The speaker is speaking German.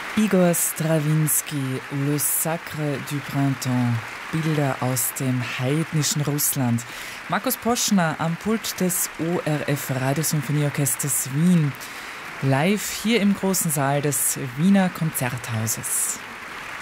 Igor Strawinski, Le Sacre du Printemps, Bilder aus dem heidnischen Russland. Markus Poschner am Pult des ORF Radiosymphonieorchesters Wien. Live hier im großen Saal des Wiener Konzerthauses.